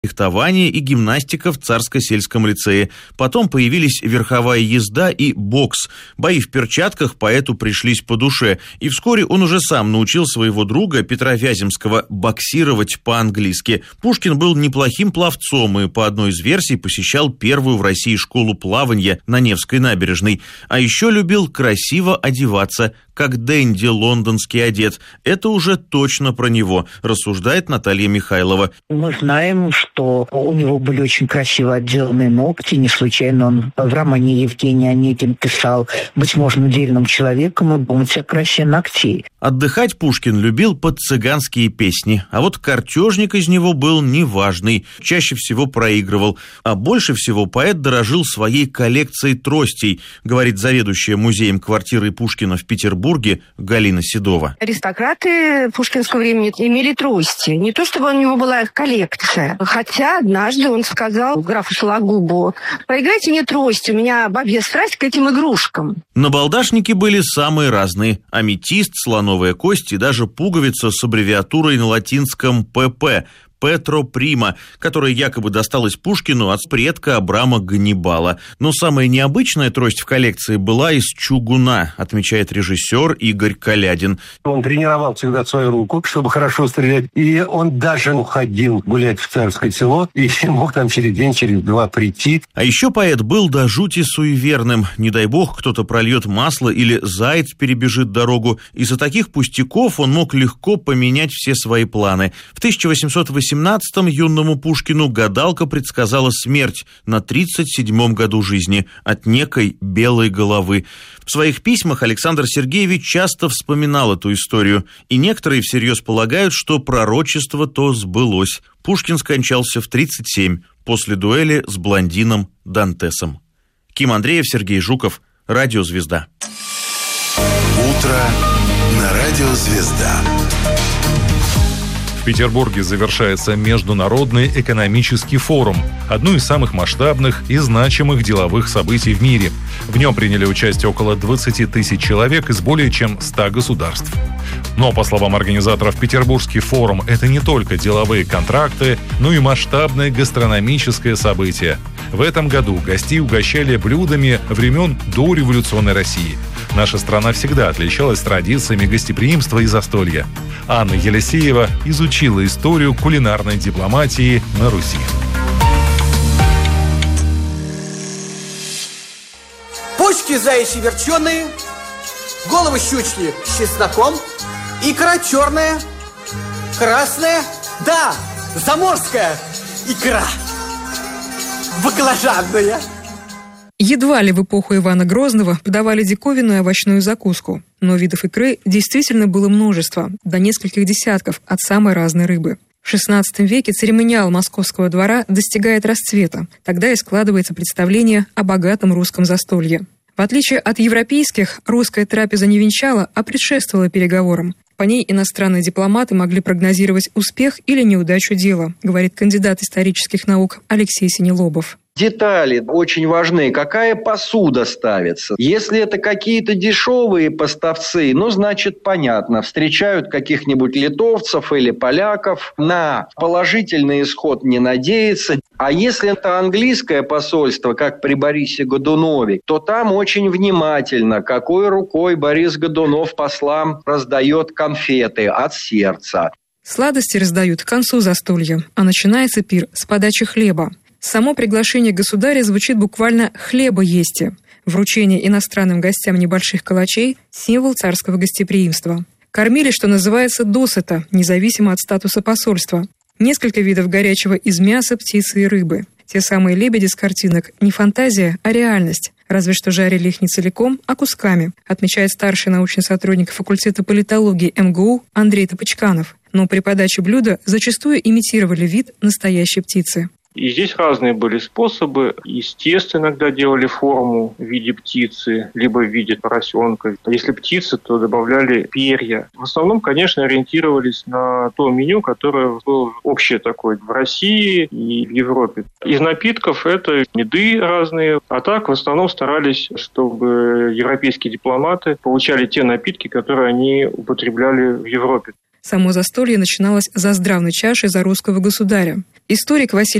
фехтование и гимнастика в Царско-сельском лицее. Потом появились верховая езда и бокс. Бои в перчатках поэту пришлись по душе. И вскоре он уже сам научил своего друга Петра Вяземского боксировать по-английски. Пушкин был неплохим пловцом и, по одной из версий, посещал первую в России школу плавания на Невской набережной. А еще любил красиво одеваться, как денди лондонский одет. Это уже точно про него, рассуждает Наталья Михайлова. Мы знаем, что у него были очень красиво отделанные ногти. Не случайно он в романе Евгений Онегин писал: «Быть можно удельным человеком и думать о красе ногтей». Отдыхать Пушкин любил под цыганские песни, а вот картежник из него был неважный, чаще всего проигрывал. А больше всего поэт дорожил своей коллекцией тростей, говорит заведующая музеем квартиры Пушкина в Петербурге Галина Седова. Аристократы пушкинского времени имели трости. Не то чтобы у него была их коллекция, хотя однажды он сказал графу Сологубу: «Поиграйте мне трость, у меня бабья страсть к этим игрушкам». Набалдашники были самые разные: аметист, слоновая кость и даже пуговица с аббревиатурой на латинском «ПП» – Петро Прима, которая якобы досталась Пушкину от предка Абрама Ганнибала. Но самая необычная трость в коллекции была из чугуна, отмечает режиссер Игорь Калядин. Он тренировал всегда свою руку, чтобы хорошо стрелять. И он даже уходил гулять в Царское село и мог там через день, через два прийти. А еще поэт был до жути суеверным. Не дай бог, кто-то прольет масло или заяц перебежит дорогу. Из-за таких пустяков он мог легко поменять все свои планы. В 1818-м юному Пушкину гадалка предсказала смерть на 37-м году жизни от некой белой головы. В своих письмах Александр Сергеевич часто вспоминал эту историю, и некоторые всерьез полагают, что пророчество то сбылось. Пушкин скончался в 37 после дуэли с блондином Дантесом. Ким Андреев, Сергей Жуков, Радио Звезда. Утро на Радио Звезда. В Петербурге завершается Международный экономический форум, одно из самых масштабных и значимых деловых событий в мире. В нем приняли участие около 20 тысяч человек из более чем 100 государств. Но, по словам организаторов, Петербургский форум – это не только деловые контракты, но и масштабное гастрономическое событие. В этом году гостей угощали блюдами времен дореволюционной России. Наша страна всегда отличалась традициями гостеприимства и застолья. Анна Елисеева изучила историю кулинарной дипломатии на Руси. Почки заячьи верченые, головы щучьи с чесноком, икра черная, красная, да, заморская икра, баклажанная. Едва ли в эпоху Ивана Грозного подавали диковинную овощную закуску, но видов икры действительно было множество, до нескольких десятков от самой разной рыбы. В XVI веке церемониал московского двора достигает расцвета, тогда и складывается представление о богатом русском застолье. В отличие от европейских, русская трапеза не венчала, а предшествовала переговорам. По ней иностранные дипломаты могли прогнозировать успех или неудачу дела, говорит кандидат исторических наук Алексей Синелобов. Детали очень важны. Какая посуда ставится? Если это какие-то дешевые поставцы, значит, понятно, встречают каких-нибудь литовцев или поляков, на положительный исход не надеются. А если это английское посольство, как при Борисе Годунове, то там очень внимательно, какой рукой Борис Годунов послам раздает конфеты от сердца. Сладости раздают к концу застолья, а начинается пир с подачи хлеба. Само приглашение государя звучит буквально «хлеба есте». Вручение иностранным гостям небольших калачей – символ царского гостеприимства. Кормили, что называется, досыта, независимо от статуса посольства. Несколько видов горячего из мяса, птицы и рыбы. Те самые лебеди с картинок – не фантазия, а реальность. Разве что жарили их не целиком, а кусками, отмечает старший научный сотрудник факультета политологии МГУ Андрей Топочканов. Но при подаче блюда зачастую имитировали вид настоящей птицы. И здесь разные были способы. Из теста иногда делали форму в виде птицы, либо в виде поросенка. Если птица, то добавляли перья. В основном, конечно, ориентировались на то меню, которое было общее такое в России и в Европе. Из напитков это меды разные. А так, в основном старались, чтобы европейские дипломаты получали те напитки, которые они употребляли в Европе. Само застолье начиналось за здравной чашей за русского государя. Историк Василий